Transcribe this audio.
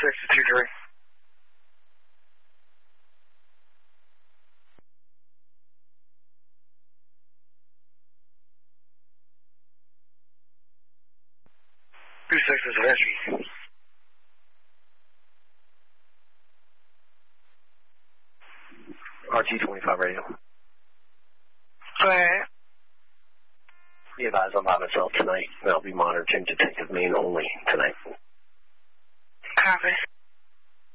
to 2-3. Two 6 is an entry. RT-25 radio. Go ahead. Be advised I'm by myself tonight. I'll be monitoring detective main only tonight. Copy.